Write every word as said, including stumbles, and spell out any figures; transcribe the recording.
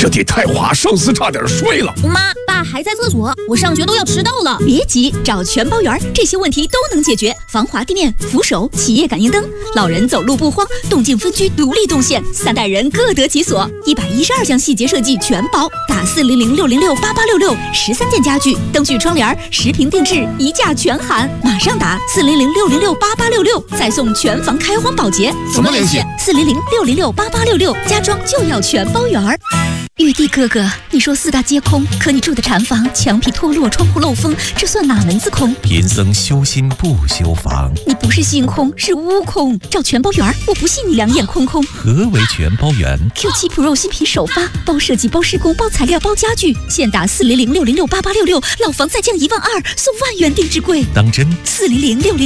这得太滑，上司差点睡了。 妈，爸还在厕所，我上学都要迟到了。 别急，找全包园，这些问题都能解决。防滑地面、扶手、企业感应灯，老人走路不慌，动静分区独立动线，三代人各得其所。一百一十二项细节设计全包，打四零零六零六八八六六，十三件家具、灯具、窗帘、十平定制，一价全含。马上打四零零六零六八八六六，再送全房开荒保洁。 怎么联系？ 四零零六零六八八六六，家装就要全包园儿。玉帝哥哥，你说四大皆空，可你住的禅房墙皮脱落，窗户漏风，这算哪门子空？ 贫僧修心不修房。 你不是心空，是悟空。找全包园，我不信你两眼空空。 何为全包园 ？Q 七 Pro 新品首发，包设计、包施工、包材料、包家具，现打四零零六零六八八六六，老房再降一万二，送万元定制柜。 当真？ 四零零六零。